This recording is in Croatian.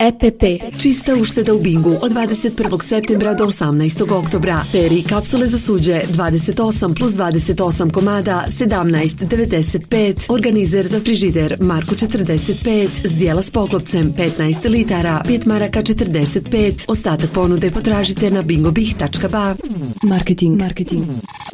EPP. Čista ušteda u Bingu od 21. septembra do 18. oktobra. Peri kapsule za suđe 28 plus 28 komada 17,95. Organizer za frižider Marko 45. Zdjela s poklopcem 15 litara 5 maraka 45. Ostatak ponude potražite na bingobih.ba. Marketing.